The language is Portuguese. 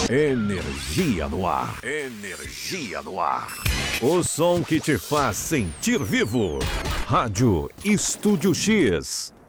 Energia no ar. Energia no ar. O som que te faz sentir vivo. Rádio Estúdio X.